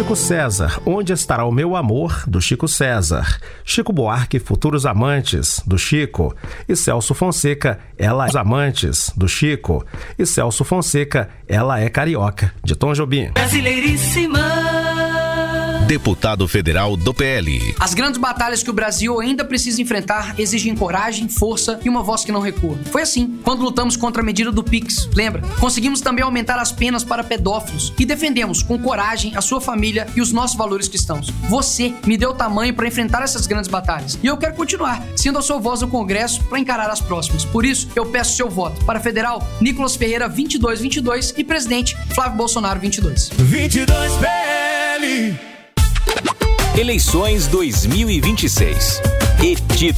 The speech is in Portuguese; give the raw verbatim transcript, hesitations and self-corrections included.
Chico César, Onde Estará o Meu Amor, do Chico César. Chico Buarque, Futuros Amantes, do Chico. E Celso Fonseca, Ela é os Amantes, do Chico. E Celso Fonseca, Ela é Carioca, de Tom Jobim. Brasileiríssima. Deputado federal do P L. As grandes batalhas que o Brasil ainda precisa enfrentar exigem coragem, força e uma voz que não recua. Foi assim quando lutamos contra a medida do Pix, lembra? Conseguimos também aumentar as penas para pedófilos e defendemos com coragem a sua família e os nossos valores cristãos. Você me deu tamanho para enfrentar essas grandes batalhas e eu quero continuar sendo a sua voz no Congresso para encarar as próximas. Por isso, eu peço seu voto para federal Nicolas Ferreira vinte e dois vinte e dois e presidente Flávio Bolsonaro vinte e dois. vinte e dois P L. Eleições dois mil e vinte e seis. E